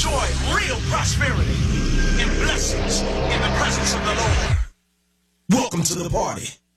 enjoy real prosperity and blessings in the presence of the Lord. Welcome to the party.